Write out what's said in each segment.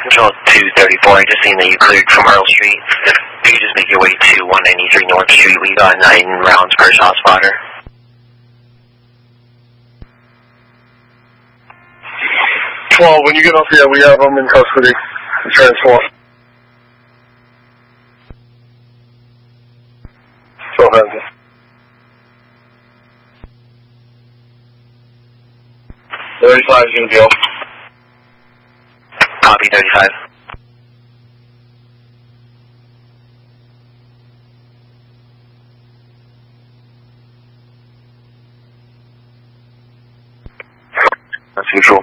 Control 234, I just seen that you cleared from Earl Street. If you could just make your way to 193 North Street, we got 9 rounds per shot spotter. 12, when you get off here, we have them in custody. Transform. Go ahead. $35 is going to go. Copy, 35. That's usual.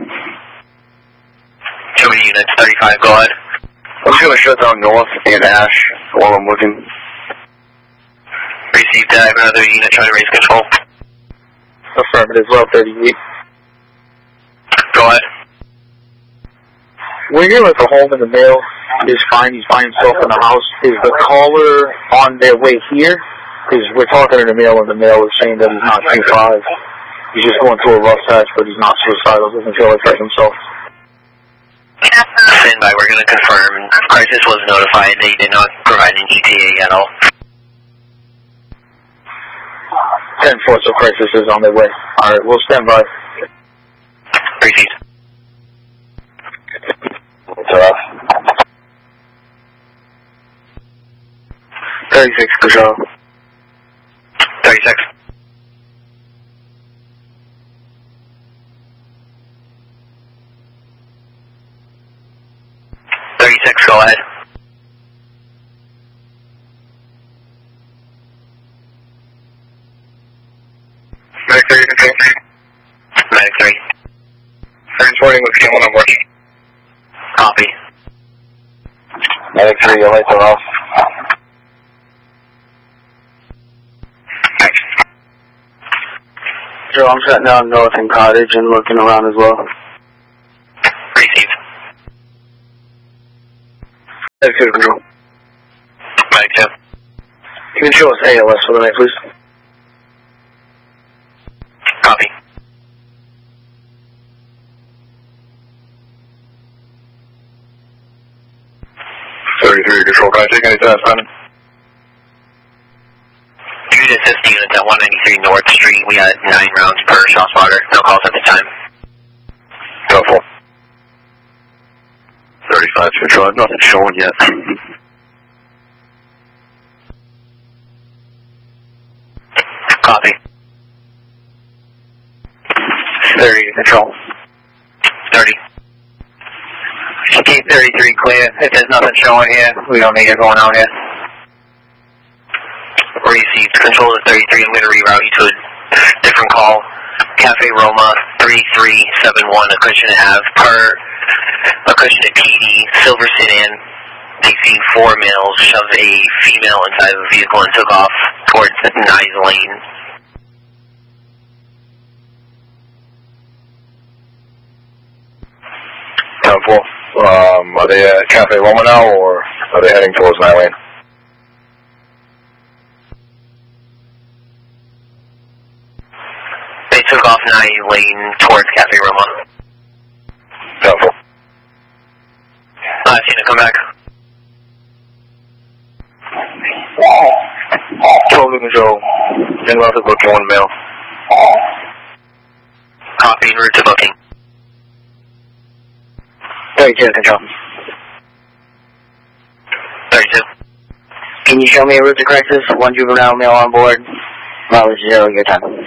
2 units, 35, go ahead. I'm just going to shut down north and Ash while I'm looking. Received that. I have another unit trying to raise control. Affirmative, well 38. Go ahead. We're here at the home in the mail. Is fine. He's by himself in the house. Is the caller on their way here? Because we're talking in the mail, and the mail is saying that he's not 2-5. He's just going through a rough patch, but he's not suicidal. Doesn't feel like hurting himself. Stand by. We're going to confirm. Crisis was notified. They did not provide an ETA at all. 10-4, so crisis is on their way. All right, we'll stand by. Received. What's up? 36, control. 36. Go ahead. Medic 3, control. Medic 3. Transporting with Kim when I'm working. Copy. Medic 3, your lights are off. Thanks. Joe, I'm shutting down North and Cottage and looking around as well. Received. Medic 2, control. Medic 2. You can show us ALS for the night, please. Copy. Control, can I take any fast, Brandon? You to assist units at 193 North Street. We had 9 rounds per shot spotter. No calls at the time. Helpful. 35 control, nothing showing yet. Copy. 30 control. 30. Keep 33 clear. If there's nothing showing here, we don't need it going out here. Received. Control to 33. I'm going to reroute you to a different call. Cafe Roma 3371, a cushion and a half per a cushion at PD, Silver Sedan. They seen 4 males shove a female inside of a vehicle and took off towards the Nice Lane. Helpful. Are they at Cafe Roma now, or are they heading towards Night Lane? They took off Night Lane towards Cafe Roma. Helpful. I've seen it come back. 12 control. In route to booking 1 male. Copy en route to booking. 32 control. 32. Can you show me a route to crisis? 1 juvenile male on board. Mileage 0, your time.